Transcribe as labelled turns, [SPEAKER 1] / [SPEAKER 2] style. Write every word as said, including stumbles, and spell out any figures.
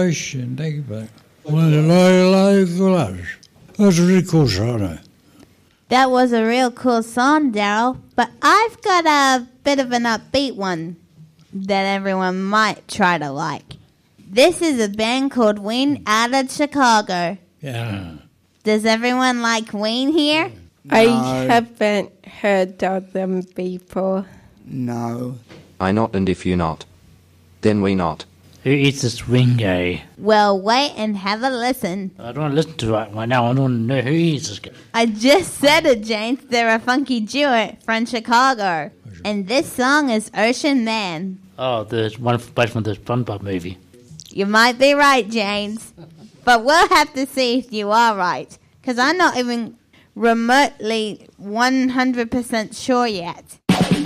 [SPEAKER 1] Ocean, denk ik wel. Dat is een really cool song, hè.
[SPEAKER 2] That was a real cool song, Daryl. But I've got a bit of an upbeat one that everyone might try to like. This is a band called Ween out of Chicago.
[SPEAKER 1] Yeah.
[SPEAKER 2] Does everyone like Ween here?
[SPEAKER 3] I
[SPEAKER 4] No.
[SPEAKER 3] haven't heard of them before.
[SPEAKER 4] No.
[SPEAKER 5] I not, and if you not, then we not.
[SPEAKER 6] Who is this Ween guy?
[SPEAKER 2] Well, wait and have a listen.
[SPEAKER 6] I don't want to listen to it right now. I don't want to know who he is this guy.
[SPEAKER 2] I just said it, James. They're a funky duo from Chicago. And this song is Ocean Man.
[SPEAKER 6] Oh, there's one based from the SpongeBob movie.
[SPEAKER 2] You might be right, James. But we'll have to see if you are right. Because I'm not even remotely one hundred percent sure yet.